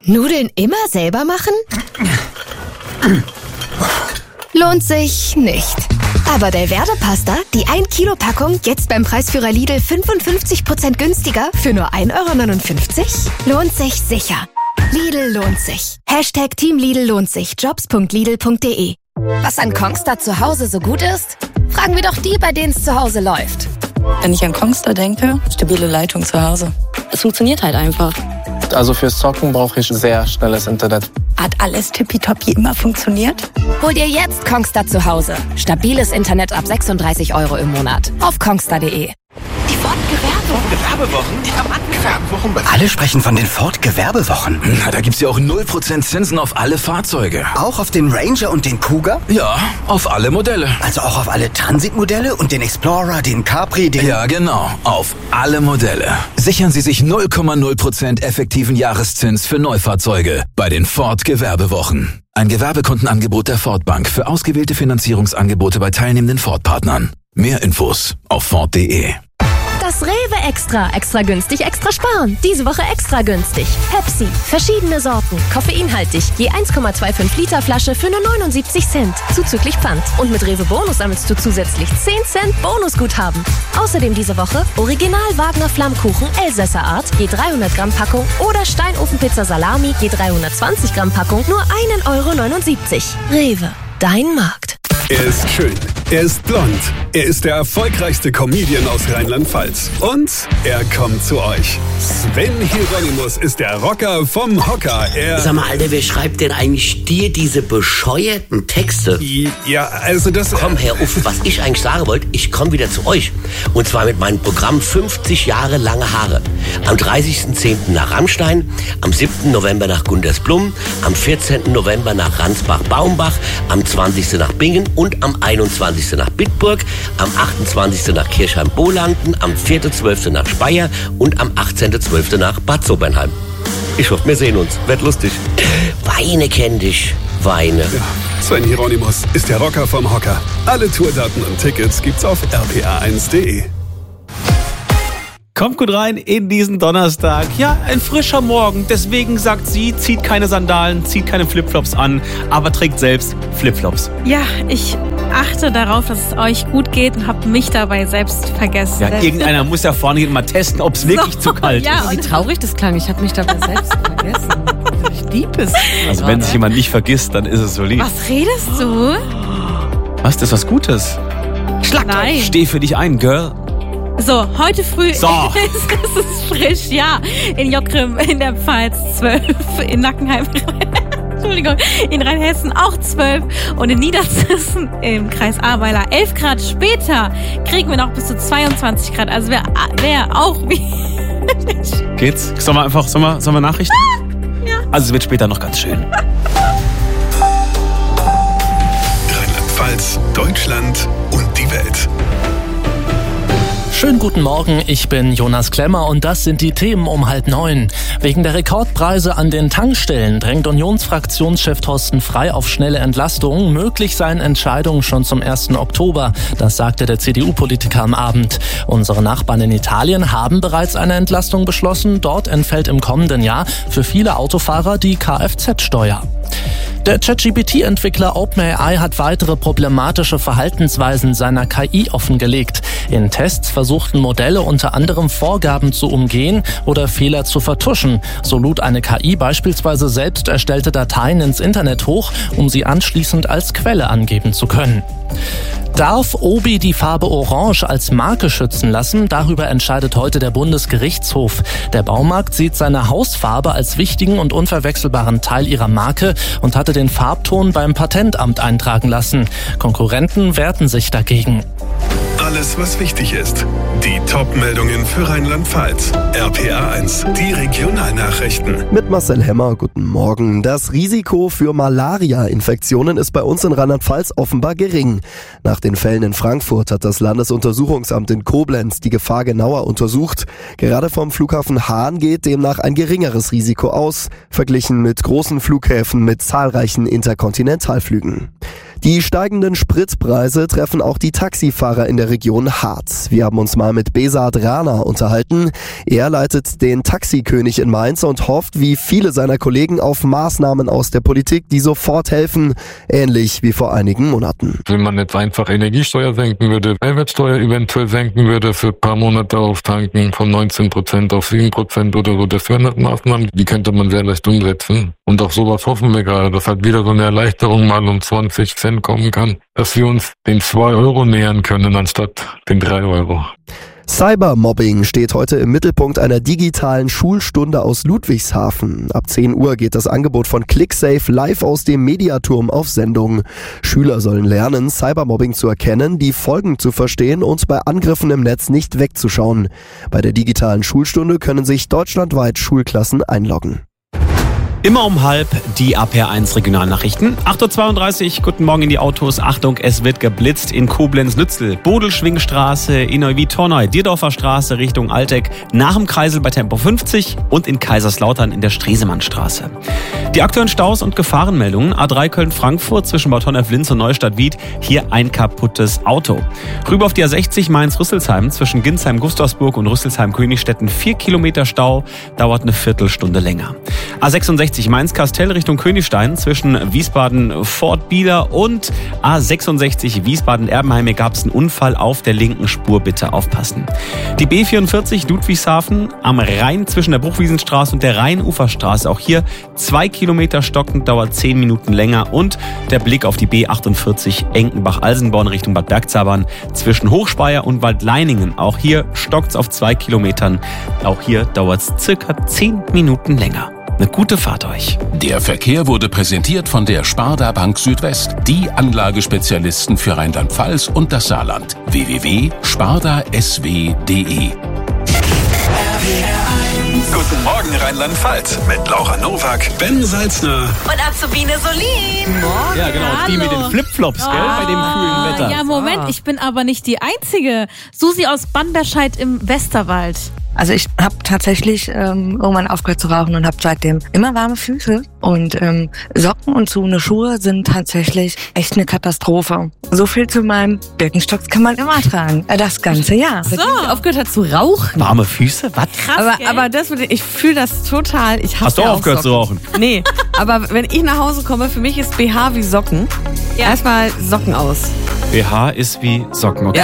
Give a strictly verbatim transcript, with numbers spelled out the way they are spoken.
Nudeln immer selber machen? Lohnt sich nicht. Aber Delverde-Pasta, die ein Kilo Packung, jetzt beim Preisführer Lidl fünfundfünfzig Prozent günstiger für nur ein Euro neunundfünfzig? Lohnt sich sicher. Lidl lohnt sich. Hashtag Team Lidl lohnt sich. Jobs punkt lidl punkt de. Was an Kongstar zu Hause so gut ist? Fragen wir doch die, bei denen es zu Hause läuft. Wenn ich an Kongstar denke, stabile Leitung zu Hause. Es funktioniert halt einfach. Also fürs Zocken brauche ich sehr schnelles Internet. Hat alles tippitoppi immer funktioniert? Hol dir jetzt Kongstar zu Hause. Stabiles Internet ab sechsunddreißig Euro im Monat. Auf kongstar punkt de. Die Ford-Gewerbewochen. Gewerbewochen? Die Gewerbewochen. Alle sprechen von den Ford-Gewerbewochen. Na, da gibt's ja auch null Prozent Zinsen auf alle Fahrzeuge. Auch auf den Ranger und den Kuga? Ja, auf alle Modelle. Also auch auf alle Transit-Modelle und den Explorer, den Capri, den... Ja, genau. Auf alle Modelle. Sichern Sie sich null Komma null Prozent effektiven Jahreszins für Neufahrzeuge bei den Ford-Gewerbewochen. Ein Gewerbekundenangebot der Ford Bank für ausgewählte Finanzierungsangebote bei teilnehmenden Ford-Partnern. Mehr Infos auf ford punkt de. Das Rewe Extra. Extra günstig, extra sparen. Diese Woche extra günstig. Pepsi. Verschiedene Sorten. Koffeinhaltig. Je eins Komma fünfundzwanzig Liter Flasche für nur neunundsiebzig Cent. Zuzüglich Pfand. Und mit Rewe Bonus sammelst du zusätzlich zehn Cent Bonusguthaben. Außerdem diese Woche Original Wagner Flammkuchen Elsässer Art. Je dreihundert Gramm Packung. Oder Steinofenpizza Salami. Je dreihundertzwanzig Gramm Packung. Nur ein Euro neunundsiebzig. Rewe. Dein Markt. Er ist schön, er ist blond, er ist der erfolgreichste Comedian aus Rheinland-Pfalz. Und er kommt zu euch. Sven Hieronymus ist der Rocker vom Hocker. Er Sag mal, Alter, wer schreibt denn eigentlich dir diese bescheuerten Texte? Ja, also das... Komm, Herr Uff, was ich eigentlich sagen wollte, ich komme wieder zu euch. Und zwar mit meinem Programm fünfzig Jahre lange Haare. Am dreißigsten zehnten nach Rammstein, am siebten November nach Gundersblum, am vierzehnten November nach Ransbach-Baumbach, am zwanzigsten nach Bingen und am einundzwanzigsten nach Bitburg, am achtundzwanzigsten nach Kirchheim-Bolanden, am vierten zwölften nach Speyer und am achtzehnten zwölften nach Bad Sobernheim. Ich hoffe, wir sehen uns. Wird lustig. Weine kenn dich. Weine. Ja, Sven Hieronymus ist der Rocker vom Hocker. Alle Tourdaten und Tickets gibt's auf r p a eins punkt de. Kommt gut rein in diesen Donnerstag. Ja, ein frischer Morgen. Deswegen sagt sie, zieht keine Sandalen, zieht keine Flipflops an, aber trägt selbst Flipflops. Ja, ich achte darauf, dass es euch gut geht und habe mich dabei selbst vergessen. Ja, irgendeiner muss ja vorne gehen und mal testen, ob es wirklich so, zu kalt ja, ist. Wie traurig das klang. Ich habe mich dabei selbst vergessen. Ich lieb es. Also wenn sich jemand nicht vergisst, dann ist es so lieb. Was redest du? Was, das ist was Gutes? Schlag Nein. Steh für dich ein, Girl. So, heute früh so. ist es frisch, ja. In Jockrim, in der Pfalz zwölf, in Nackenheim, Entschuldigung, in Rheinhessen auch zwölf und in Niedersachsen im Kreis Ahrweiler elf Grad. Später kriegen wir noch bis zu zweiundzwanzig Grad. Also wer, wer auch wie... Geht's? Sollen wir einfach, sollen wir, sollen wir Nachrichten? Ja. Also es wird später noch ganz schön. Rheinland-Pfalz, Deutschland und die Welt. Schönen guten Morgen, ich bin Jonas Klemmer und das sind die Themen um halb neun. Wegen der Rekordpreise an den Tankstellen drängt Unionsfraktionschef Thorsten Frey auf schnelle Entlastung. Möglich seien Entscheidungen schon zum ersten Oktober. Das sagte der C D U-Politiker am Abend. Unsere Nachbarn in Italien haben bereits eine Entlastung beschlossen. Dort entfällt im kommenden Jahr für viele Autofahrer die Kfz-Steuer. Der ChatGPT-Entwickler OpenAI hat weitere problematische Verhaltensweisen seiner K I offengelegt. In Tests versuchten Modelle unter anderem Vorgaben zu umgehen oder Fehler zu vertuschen. So lud eine K I beispielsweise selbst erstellte Dateien ins Internet hoch, um sie anschließend als Quelle angeben zu können. Darf Obi die Farbe Orange als Marke schützen lassen? Darüber entscheidet heute der Bundesgerichtshof. Der Baumarkt sieht seine Hausfarbe als wichtigen und unverwechselbaren Teil ihrer Marke und hatte den Farbton beim Patentamt eintragen lassen. Konkurrenten wehrten sich dagegen. Alles, was wichtig ist. Die Top-Meldungen für Rheinland-Pfalz. R P A eins, die Regionalnachrichten. Mit Marcel Hemmer, guten Morgen. Das Risiko für Malaria-Infektionen ist bei uns in Rheinland-Pfalz offenbar gering. Nach den Fällen in Frankfurt hat das Landesuntersuchungsamt in Koblenz die Gefahr genauer untersucht. Gerade vom Flughafen Hahn geht demnach ein geringeres Risiko aus, verglichen mit großen Flughäfen mit zahlreichen Interkontinentalflügen. Die steigenden Spritpreise treffen auch die Taxifahrer in der Region hart. Wir haben uns mal mit Besat Rana unterhalten. Er leitet den Taxikönig in Mainz und hofft, wie viele seiner Kollegen, auf Maßnahmen aus der Politik, die sofort helfen, ähnlich wie vor einigen Monaten. Wenn man jetzt einfach Energiesteuer senken würde, Mehrwertsteuer eventuell senken würde für ein paar Monate auf Tanken von neunzehn Prozent auf sieben Prozent oder so, das wären Maßnahmen, die könnte man sehr leicht umsetzen. Und auf sowas hoffen wir gerade, dass halt wieder so eine Erleichterung mal um zwanzig Cent kommen kann, dass wir uns den zwei Euro nähern können anstatt den drei Euro. Cybermobbing steht heute im Mittelpunkt einer digitalen Schulstunde aus Ludwigshafen. Ab zehn Uhr geht das Angebot von ClickSafe live aus dem Mediaturm auf Sendung. Schüler sollen lernen, Cybermobbing zu erkennen, die Folgen zu verstehen und bei Angriffen im Netz nicht wegzuschauen. Bei der digitalen Schulstunde können sich deutschlandweit Schulklassen einloggen. Immer um halb die A P R eins Regionalnachrichten. acht Uhr zweiunddreißig, guten Morgen in die Autos. Achtung, es wird geblitzt in Koblenz-Lützel, Bodelschwingstraße, in Neuwied-Torneu, Dierdorfer Straße Richtung Alteck, nach dem Kreisel bei Tempo fünfzig und in Kaiserslautern in der Stresemannstraße. Die aktuellen Staus und Gefahrenmeldungen. A drei Köln-Frankfurt zwischen Bad Honnef-Linz und Neustadt-Wied. Hier ein kaputtes Auto. Rüber auf die A sechzig Mainz-Rüsselsheim zwischen Ginsheim-Gustavsburg und Rüsselsheim-Königstetten. Vier Kilometer Stau, dauert eine Viertelstunde länger. A sechsundsechzig Mainz-Kastell Richtung Königstein zwischen Wiesbaden-Fort Bieler und A sechsundsechzig Wiesbaden-Erbenheim. Hier gab es einen Unfall auf der linken Spur, bitte aufpassen. Die B vierundvierzig Ludwigshafen am Rhein zwischen der Bruchwiesenstraße und der Rheinuferstraße. Auch hier zwei Kilometer stockend, dauert zehn Minuten länger. Und der Blick auf die B achtundvierzig Enkenbach-Alsenborn Richtung Bad Bergzabern zwischen Hochspeyer und Waldleiningen. Auch hier stockt es auf zwei Kilometern. Auch hier dauert es circa zehn Minuten länger. Eine gute Fahrt euch. Der Verkehr wurde präsentiert von der Sparda Bank Südwest, die Anlagespezialisten für Rheinland-Pfalz und das Saarland. w w w punkt sparda s w punkt d e Guten Morgen Rheinland-Pfalz mit Laura Nowak, Ben Salzner Und Azubine Solin. Morgen. Ja, genau. Hallo. Die mit den Flipflops, gell, Ah, bei dem kühlen Wetter. Ja, Moment, ich bin aber nicht die Einzige. Susi aus Banderscheid im Westerwald. Also ich habe tatsächlich ähm, irgendwann aufgehört zu rauchen und habe seitdem immer warme Füße. Und ähm, Socken und so eine Schuhe sind tatsächlich echt eine Katastrophe. So viel zu meinem Birkenstocks kann man immer tragen. Äh, Das ganze Jahr. So. Aufgehört hat zu rauchen. Warme Füße? Was? Krass, aber, aber das, ich fühle das total. Ich Hast du ja auch aufgehört zu rauchen? Nee, aber wenn ich nach Hause komme, für mich ist B H wie Socken. Ja. Erstmal Socken aus. B H ist wie Socken. Okay.